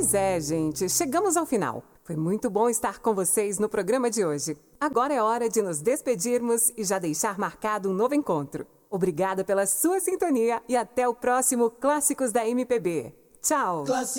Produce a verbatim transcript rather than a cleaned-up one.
Pois é, gente, chegamos ao final. Foi muito bom estar com vocês no programa de hoje. Agora é hora de nos despedirmos e já deixar marcado um novo encontro. Obrigada pela sua sintonia e até o próximo Clássicos da M P B. Tchau!